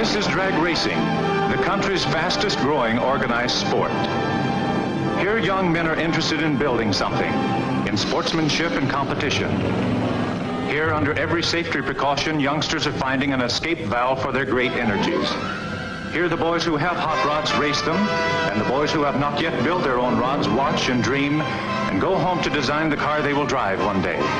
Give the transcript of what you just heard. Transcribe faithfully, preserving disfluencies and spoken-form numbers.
This is drag racing, the country's fastest growing organized sport. Here, young men are interested in building something, in sportsmanship and competition. Here, under every safety precaution, youngsters are finding an escape valve for their great energies. Here, the boys who have hot rods race them, and the boys who have not yet built their own rods watch and dream and go home to design the car they will drive one day.